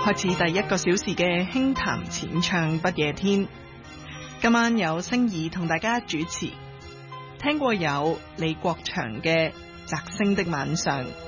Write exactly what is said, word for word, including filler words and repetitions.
開始第一個小時嘅輕談淺唱不夜天。今晚有星兒同大家主持。聽過有李國祥嘅《摘星的晚上》，